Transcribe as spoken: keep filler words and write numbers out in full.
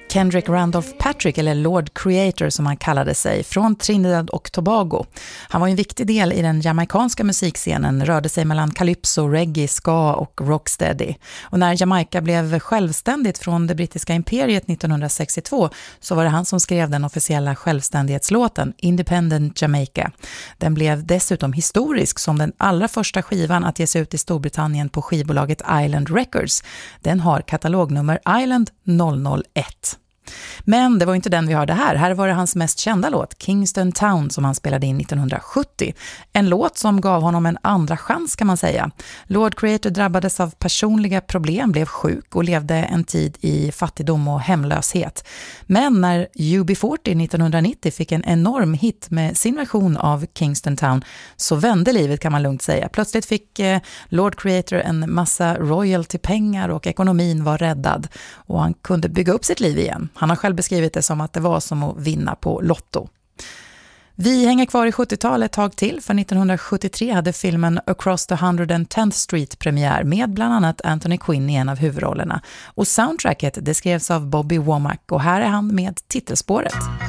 Kendrick Randolph Patrick, eller Lord Creator som han kallade sig, från Trinidad och Tobago. Han var en viktig del i den jamaikanska musikscenen, rörde sig mellan calypso, reggae, ska och rocksteady. Och när Jamaica blev självständigt från det brittiska imperiet nittonhundrasextiotvå så var det han som skrev den officiella självständighetslåten Independent Jamaica. Den blev dessutom historisk som den allra första skivan att ges ut i Storbritannien på skivbolaget Island Records. Den har katalognummer Island noll noll ett. Men det var inte den vi hörde här. Här var det hans mest kända låt, Kingston Town, som han spelade in nittonhundrasjuttio. En låt som gav honom en andra chans, kan man säga. Lord Creator drabbades av personliga problem, blev sjuk och levde en tid i fattigdom och hemlöshet. Men när U B fyrtio nittonhundranittio fick en enorm hit med sin version av Kingston Town så vände livet, kan man lugnt säga. Plötsligt fick eh, Lord Creator en massa royalty-pengar och ekonomin var räddad. Och han kunde bygga upp sitt liv igen. Han har själv beskrivit det som att det var som att vinna på Lotto. Vi hänger kvar i sjuttiotalet ett tag till, för nittonhundrasjuttiotre hade filmen Across the one hundred tenth Street premiär med bland annat Anthony Quinn i en av huvudrollerna. Och soundtracket det skrevs av Bobby Womack och här är han med titelspåret.